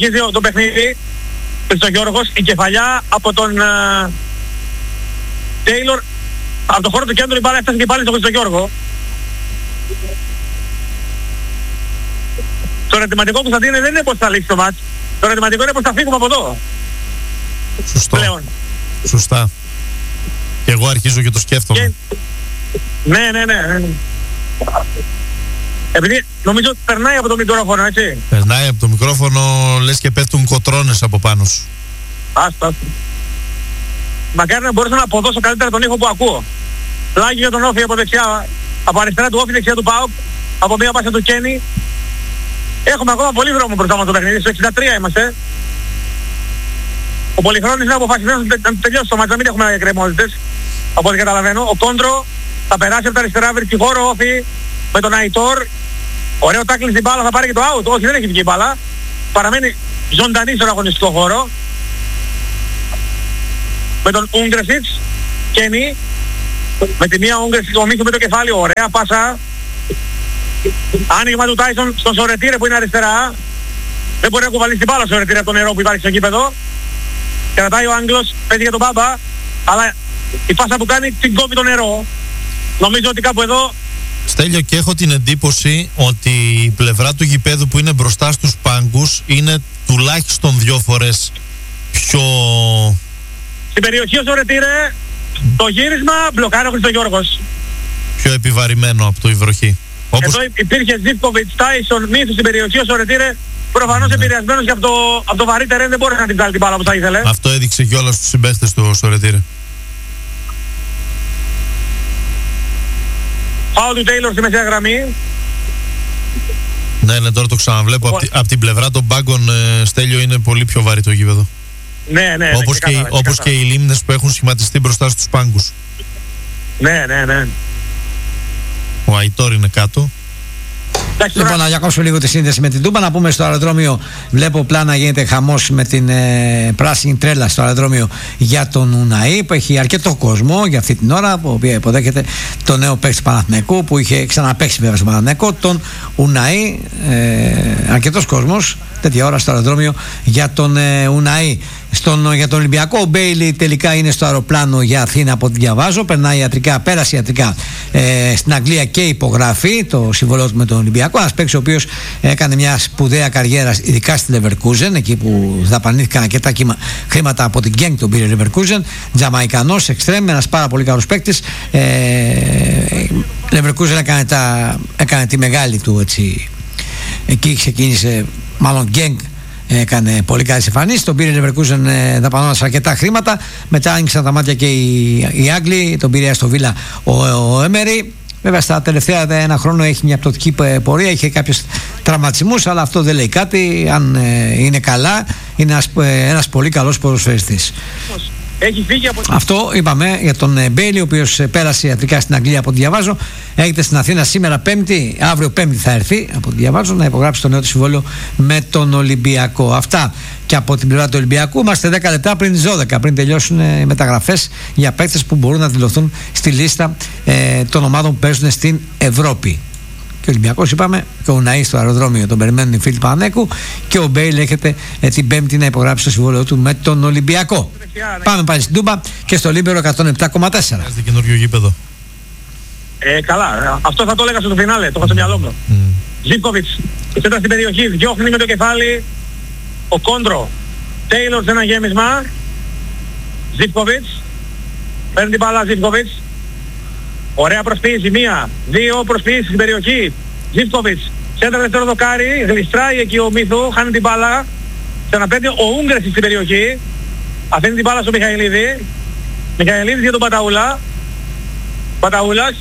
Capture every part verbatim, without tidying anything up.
αρχίζει το παιχνίδι. Χριστογιώργος, η κεφαλιά από τον Τέιλορ, uh, από το χώρο του κέντρου η μπάλα έφτασε και πάλι στον Χριστογιώργο. Το ερωτηματικό που θα δίνει δεν είναι πως θα λήξει το μάτς. Το ερωτηματικό είναι πως θα φύγουμε από εδώ. Σωστό. Πλέον. Σωστά. Και εγώ αρχίζω και το σκέφτομαι. Και... Ναι, ναι, ναι. Επειδή νομίζω ότι περνάει από το μικρόφωνο, έτσι. Περνάει από το μικρόφωνο, λες και πέφτουν κοτρώνες από πάνω σου. Άστα. Μακάρι να μπορούσα να αποδώσω καλύτερα τον ήχο που ακούω. Πλάγι για τον Όφη από δεξιά, από αριστερά του Όφη, δεξιά του ΠΑΟΚ, από μία πάσα του Κένι. Έχουμε ακόμα πολύ δρόμο μπροστά μας το παιχνίδι, στο εξήντα τρία είμαστε. Ο Πολυχρόνης είναι αποφασισμένος να τελειώσει το μάτς, να μην έχουμε εκκρεμότητες. Από ό,τι καταλαβαίνω. Ο Κόντρο θα περάσει από τα αριστερά, βρίσκει χώρο Όφη με τον Αϊτόρ. Ωραίο τάκλι στην μπάλα, θα πάρει και το out. Όχι, δεν έχει βγει η μπάλα. Παραμένει ζωντανή στον αγωνιστικό χώρο. Με τον Ούγκρεσιτς, Κένι. Με τη μία Ούγκρεσιτς, ο Μίθου με το κεφάλι, ωραία πάσα. Άνοιγμα του Τάισον στον Σορετήρε που είναι αριστερά. Δεν μπορεί να κουβαλήσει την μπάλα στο Σορετήρε από το νερό που υπάρχει στο γήπεδο. Κρατάει ο Άγγλος, παίζει για τον Μπάμπα. Αλλά η πάσα που κάνει την κόβει το νερό. Νομίζω ότι κάπου εδώ... Στέλιο, και έχω την εντύπωση ότι η πλευρά του γηπέδου που είναι μπροστά στους πάγκους είναι τουλάχιστον δυο φορές πιο... Στην περιοχή ο Σορετήρε, το γύρισμα μπλοκάρει ο Χριστογιώργος. Πιο επιβαρημένο από το υβροχή. Όπως... Εδώ υπήρχε Ζίβκοβιτς, Τάισον, Μίθου στην περιοχή ο Σορετήρε. Προφανώς ναι. επηρεασμένος και από το, από το βαρύ τερέν δεν μπόρεσε να την βγάλει την μπάλα όπως θα ήθελε. Αυτό έδειξε κιόλας στους συμπαίχτες του Σορετήρε. Φάουλ του Τέιλορ στη μεσαία γραμμή. Ναι, ναι, τώρα το ξαναβλέπω. Από απ' την πλευρά των πάγκων, ε, Στέλιο, είναι πολύ πιο βαρύ το γήπεδο. Ναι, ναι. Όπως, ναι, και, και, όπως και οι λίμνες που έχουν σχηματιστεί μπροστά στους πάγκους. Ναι, ναι, ναι. Ο Αϊτόρ είναι κάτω. Λοιπόν, να διακόψω λίγο τη σύνδεση με την Τούμπα. Να πούμε στο αεροδρόμιο, βλέπω πλάνα γίνεται χαμός με την ε, πράσινη τρέλα στο αεροδρόμιο για τον Ουναή, που έχει αρκετό κόσμο για αυτή την ώρα, που οποία υποδέχεται το νέο παίκτη του Παναθηναϊκού, που είχε ξαναπαίξει βέβαια στο Παναθηναϊκό, τον Ουναή. Ε, αρκετός κόσμος τέτοια ώρα στο αεροδρόμιο για τον ε, Ουναή. Στον, για τον Ολυμπιακό, ο Μπέιλι τελικά είναι στο αεροπλάνο για Αθήνα από ό,τι διαβάζω. Περνάει ιατρικά, πέρασε ιατρικά ε, στην Αγγλία και υπογράφει το συμβολό του με τον Ολυμπιακό. Ένας παίκτης ο οποίος έκανε μια σπουδαία καριέρα, ειδικά στη Leverkusen, εκεί που δαπανήθηκαν αρκετά χρήματα από την Genk, τον πήρε Leverkusen. Τζαμαϊκανός, εξτρέμ, ένας πάρα πολύ καλός παίκτης. Ε, Leverkusen έκανε, τα, έκανε τη μεγάλη του έτσι. Εκεί ξεκίνησε, μάλλον Genk. Έκανε πολύ καλές εμφανίσεις. Τον πήρε Leverkusen δαπανώντας αρκετά χρήματα. Μετά άνοιξαν τα μάτια και οι, οι Άγγλοι. Τον πήρε στο Βίλα ο, ο Έμερι. Βέβαια στα τελευταία ένα χρόνο έχει μια πτωτική πορεία. Είχε κάποιους τραυματισμούς, αλλά αυτό δεν λέει κάτι. Αν ε, είναι καλά, είναι ένας, ε, ένας πολύ καλός ποδοσφαιριστής. Έχει φύγει από... Αυτό είπαμε για τον Μπέιλι, ο οποίος πέρασε ιατρικά στην Αγγλία από ό,τι διαβάζω. Έρχεται στην Αθήνα σήμερα Πέμπτη, αύριο Πέμπτη θα έρθει από ό,τι διαβάζω, να υπογράψει το νέο του συμβόλαιο με τον Ολυμπιακό. Αυτά και από την πλευρά του Ολυμπιακού. Είμαστε δέκα λεπτά πριν τις δώδεκα, πριν τελειώσουν οι μεταγραφές για παίκτες που μπορούν να δηλωθούν στη λίστα ε, των ομάδων που παίζουν στην Ευρώπη. Και ο Ολυμπιακός, είπαμε, και ο Ουναή στο αεροδρόμιο τον περιμένουν οι φίλοι του Παναθηναϊκού, και ο Μπέιλ έρχεται ε, την Πέμπτη να υπογράψει το συμβόλαιο του με τον Ολυμπιακό. Πάμε πάλι στην Τούμπα και στο Λίμπερο εκατόν επτά κόμμα τέσσερα. Έχετε καινούριο γήπεδο. Ε, καλά. Αυτό θα το έλεγα στο φινάλε, το έχω στο μυαλό μου. Mm. Ζίβκοβιτς, σέντρα στην περιοχή, διώχνει με το κεφάλι ο Κόντρο. Τέιλορ σε ένα γέμισμα. Ζίβκοβιτς, παίρνει την μπάλα Ζίβκοβιτς. Ωραία προσποίηση, μία, δύο προσποίησεις στην περιοχή. Ζίβκοβιτς, σέντρα δεύτερο δοκάρι, γλιστράει εκεί ο Μίθου, χάνει την μπάλα. Ξαναπαίρνει ο Ούγκρεσιτς στην περιοχή. Αφήνει την μπάλα στο Μιχαηλίδη. Μιχαηλίδης για τον Παταούλα. Παταούλας.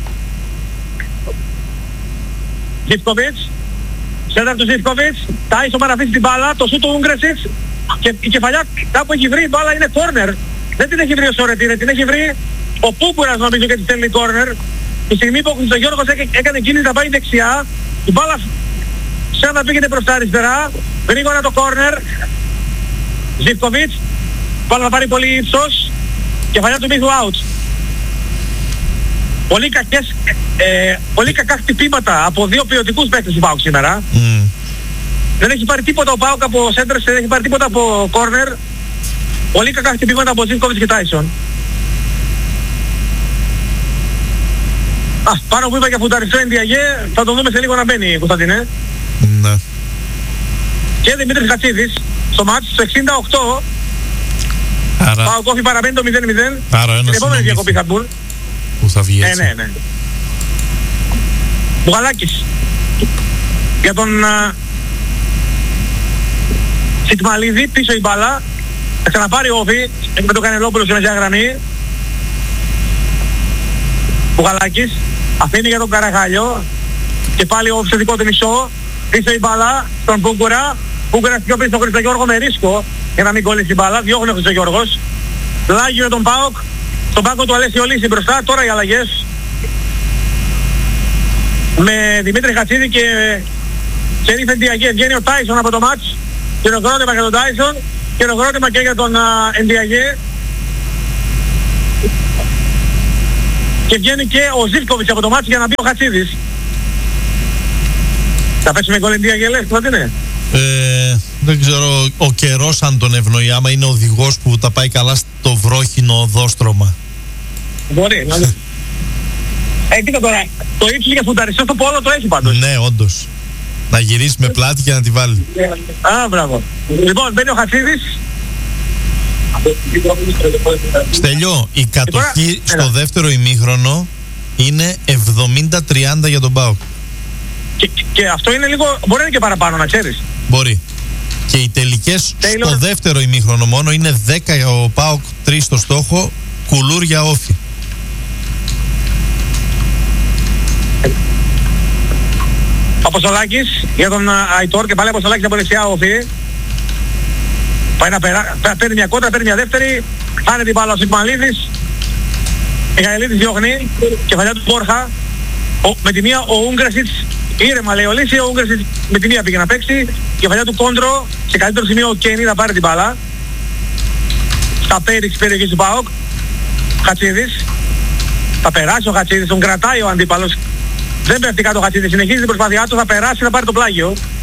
Ζίβκοβιτς. Σέντρα του Ζίβκοβιτς. Τάισον να αφήσει την μπάλα. Το σούτ του Ούγκρεσιτς. Και η κεφαλιά κάπου έχει βρει, η μπάλα είναι κόρνερ. Δεν την έχει βρει ο Σορετήρε, την έχει βρει ο Πούπουρας νομίζω και τη στέλνει κόρνερ. Τη στιγμή που ο Χριστογιώργος έκανε κίνηση να πάει δεξιά, η μπάλα σαν να πήγαινε προς τα αριστερά. Γρήγορα το κόρνερ. Ζίβκοβιτς. Μπάλα να πάρει πολύ ύψος. Κεφαλιά του Μίθου out. Πολύ κακές, ε, πολύ κακά χτυπήματα από δύο ποιοτικούς παίκτες του ΠΑΟΚ σήμερα. Mm. Δεν έχει πάρει τίποτα ο ΠΑΟΚ από σέντρες, δεν έχει πάρει τίποτα από κόρνερ. Πολύ κακά χτυπήματα από Ζίβκοβιτς και Τάισον. Α, πάνω που είπα για φουταριστό Ενδιαγέ, θα το δούμε σε λίγο να μπαίνει, Κωνσταντίνε. Ναι. Και Δημήτρης Χατσίδης, στο μάτς, στο εξήντα οκτώ. Άρα... ΠΑΟΚ όφη παραμένει το μηδέν μηδέν. Άρα ένας την επόμενη διακοπή θα μπουν. Που θα βγει έτσι. Ναι, ναι, ναι. Μπουγαλάκης. Για τον uh, Σιτμαλίδη, πίσω η μπάλα. Θα ξαναπάρει ο όφη, με τον Κανελόπουλο σε μεσαία γραμμή. Μπουγαλάκης, αφήνει για τον Καραγάλιο. Και πάλι ο όφη σε δικό του μισό. Πίσω η μπάλα, στον Πούγκουρα. Πούγκουρα πιο πίσω στον Χριστογιώργο με ρίσκο. Για να μην κολλήσει η μπάλα, διώχνει ο Χριστογιώργος. Πλάγιο για τον ΠΑΟΚ. Στον πάγκο του Αλέσιο Λύση μπροστά, τώρα οι αλλαγές. Με Δημήτρη Χατσίδη και Σερίφ Ενδιαγέ. Βγαίνει ο Τάισον από το μάτς. Χειροκρότημα για τον Τάισον. Χειροκρότημα και για τον Ενδιαγέ. Και βγαίνει και ο Ζίβκοβιτς από το μάτς για να μπει ο Χατσίδης. Θα πέσουμε γκολ Ενδιαγέ, λες, τι είναι. Ε, δεν ξέρω ο καιρός αν τον ευνοεί, άμα είναι οδηγός που τα πάει καλά στο βρόχινο οδόστρωμα. Μπορεί, να δει. Ε, κοίτα τώρα, το ύψος για φουταριστό στο πόλο το έχει πάντως. Ναι, όντως. Να γυρίσει με πλάτη και να τη βάλει. Α, μπράβο. Λοιπόν, μπαίνει ο Χατσίδης. Στέλιο, η κατοχή στο δεύτερο ημίχρονο είναι εβδομήντα τριάντα για τον ΠΑΟΚ. Και, και αυτό είναι λίγο, μπορεί να είναι και παραπάνω, να ξέρεις. Μπορεί. Και οι τελικές Taylor. στο δεύτερο ημίχρονο μόνο είναι δέκα ο ΠΑΟΚ, τρία στο στόχο, κουλούρια όφη. Αποστολάκης για τον Αϊτόρ και πάλι Αποστολάκης από δεξιά όφη. Πάει να περά, παίρνει μια κόντρα, παίρνει μια δεύτερη. Χάνει την μπάλα ο Σιτμαλίδης. Μιχαηλίδης διώχνει. Κεφαλιά του Μπόρχα. Ο, με τη μία ο Ούγκρασιτς. Ήρεμα λέει ο Λύση, ο Ούγκρασιτς με τη μία πήγε να παίξει. Κεφαλιά του Κόντρο. Σε καλύτερο σημείο ο Κένι να πάρει την μπάλα. Στα πέρι της περιοχής του ΠΑΟΚ. Χατσίδης. Θα περάσει ο Χατσίδης, τον κρατάει ο αντίπαλος. Δεν πέφτει κάτω ο Χατσίδης, συνεχίζει την προσπάθειά του, θα περάσει, θα πάρει το πλάγιο.